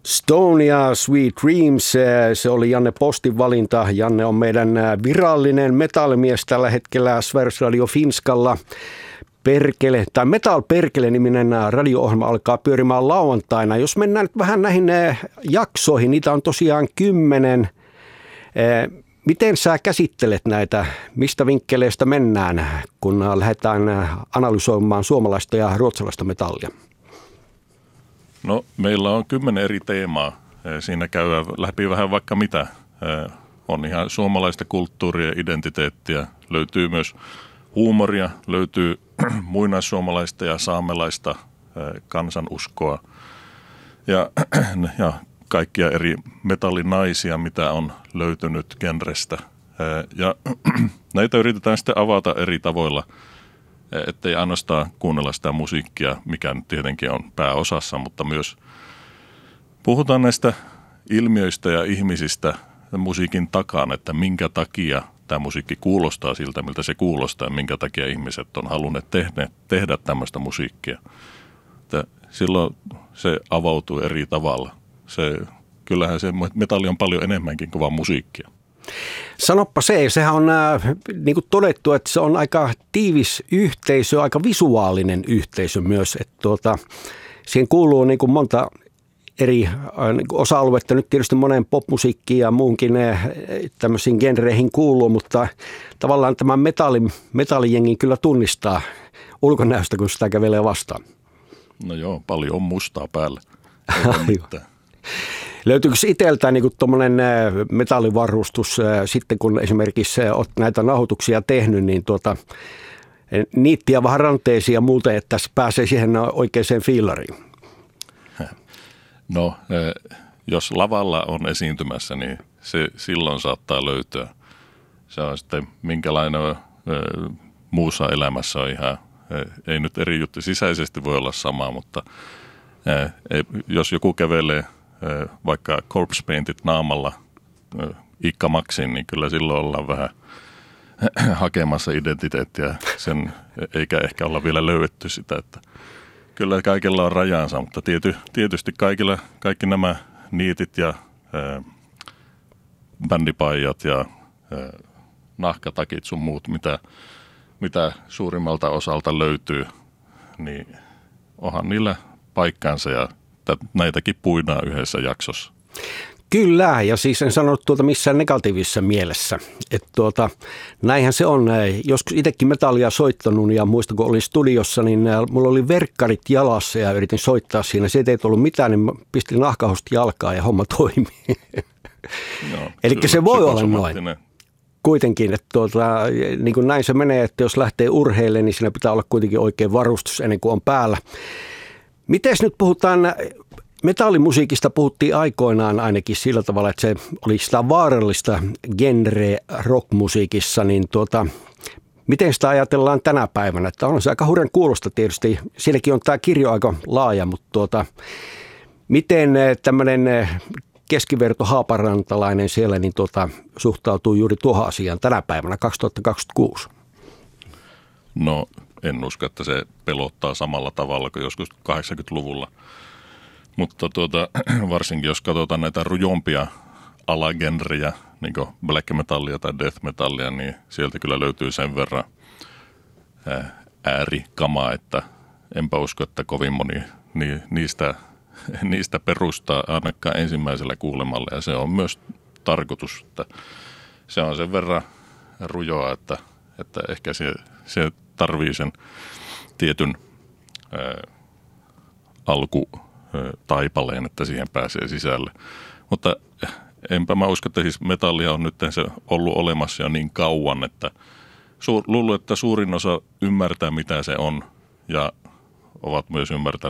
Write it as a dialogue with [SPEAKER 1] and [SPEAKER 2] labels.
[SPEAKER 1] Stone ja Sweet Dreams, se oli Janne Postin valinta. Janne on meidän virallinen metallimies tällä hetkellä Sveriges Radio Finskalla. Perkele, tai Metal Perkele-niminen radio-ohjelma alkaa pyörimään lauantaina. Jos mennään nyt vähän näihin jaksoihin, niitä on tosiaan 10. Miten sä käsittelet näitä? Mistä vinkkeleistä mennään, kun lähdetään analysoimaan suomalaista ja ruotsalaista metallia?
[SPEAKER 2] No, meillä on 10 eri teemaa. Siinä käydään läpi vähän vaikka mitä. On ihan suomalaista kulttuuria ja identiteettiä. Löytyy myös huumoria, löytyy muinaissuomalaista ja saamelaista kansanuskoa ja kaikkia eri metallinaisia, mitä on löytynyt genrestä. Ja näitä yritetään sitten avata eri tavoilla, ettei ainoastaan kuunnella sitä musiikkia, mikä nyt tietenkin on pääosassa, mutta myös puhutaan näistä ilmiöistä ja ihmisistä musiikin takaan, että minkä takia tämä musiikki kuulostaa siltä, miltä se kuulostaa, minkä takia ihmiset on halunneet tehdä tämmöistä musiikkia. Että silloin se avautuu eri tavalla. Kyllähän se metalli on paljon enemmänkin kuin vaan musiikkia.
[SPEAKER 1] Sanoppa sehän on niin kuin todettu, että se on aika tiivis yhteisö, aika visuaalinen yhteisö myös. Että siihen kuuluu niin kuin monta eri osa-aluetta, nyt tietysti moneen popmusiikkiin ja muunkin tämmöisiin genreihin kuuluu, mutta tavallaan tämä metallijengi kyllä tunnistaa ulkonäöstä, kun sitä kävelee vastaan.
[SPEAKER 2] No joo, paljon on mustaa päällä.
[SPEAKER 1] Löytyykö itseltään niin tuommoinen metallivarustus sitten, kun esimerkiksi olet näitä nauhoituksia tehnyt, niin niittiä vähän ranteisiin ja muuten, että tässä pääsee siihen oikeaan fiilariin?
[SPEAKER 2] No, jos lavalla on esiintymässä, niin se silloin saattaa löytyä. Se on sitten minkälainen muussa elämässä on ihan, ei nyt eri juttu, sisäisesti voi olla sama, mutta jos joku kävelee vaikka corpse paintit naamalla Ikka Maxin, niin kyllä silloin ollaan vähän hakemassa identiteettiä, eikä ehkä olla vielä löydetty sitä, että kyllä kaikilla on rajansa, mutta tietysti kaikki nämä niitit ja bändipaijat ja nahkatakit sun muut, mitä suurimmalta osalta löytyy, niin onhan niillä paikkansa ja näitäkin puidaan yhdessä jaksossa.
[SPEAKER 1] Kyllä, ja siis en sano missään negatiivisessa mielessä. Että näinhän se on. Joskus itsekin metallia soittanut ja muistan, kun olin studiossa, niin mulla oli verkkarit jalassa ja yritin soittaa siinä. Se ei ollut mitään, niin pistin nahkahosta jalkaa ja homma toimii. No, eli se voi olla noin. Kuitenkin, että niin kuin näin se menee, että jos lähtee urheille, niin siinä pitää olla kuitenkin oikein varustus ennen kuin on päällä. Mites nyt puhutaan, metallimusiikista puhuttiin aikoinaan ainakin sillä tavalla, että se oli sitä vaarallista genreä rockmusiikissa, niin miten sitä ajatellaan tänä päivänä? Että on se aika hurjan kuulosta tietysti, siinäkin on tämä kirjo aika laaja, mutta miten tämmöinen keskiverto haaparantalainen siellä niin suhtautuu juuri tuohon asiaan tänä päivänä 2026?
[SPEAKER 2] No en usko, että se pelottaa samalla tavalla kuin joskus 80-luvulla. Mutta varsinkin jos katsotaan näitä rujompia alagenrejä, niin kuin black metallia tai death metallia, niin sieltä kyllä löytyy sen verran äärikamaa, että enpä usko, että kovin moni niistä perustaa ainakaan ensimmäisellä kuulemalla. Ja se on myös tarkoitus, että se on sen verran rujoa, että ehkä se tarvii sen tietyn alkutaipaleen, että siihen pääsee sisälle. Mutta enpä mä usko, että siis metallia on nyt se ollut olemassa jo niin kauan, että luulen, että suurin osa ymmärtää, mitä se on, ja ovat myös ymmärtäneet